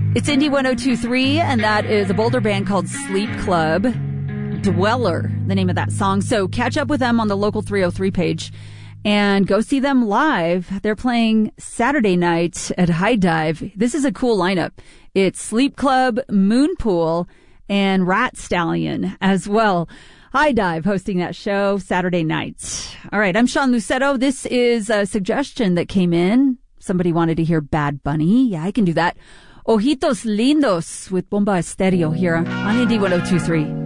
It's Indie 102.3, and that is a Boulder band called Sleep Club. Dweller, the name of that song. So catch up with them on the Local 303 page and go see them live. They're playing Saturday night at High Dive. This is a cool lineup. It's Sleep Club, Moonpool, and Rat Stallion as well. High Dive hosting that show Saturday night. All right, I'm Sean Lucetto. This is a suggestion that came in. Somebody wanted to hear Bad Bunny. Yeah, I can do that. Ojitos Lindos with Bomba Estéreo here on Indie 102.3.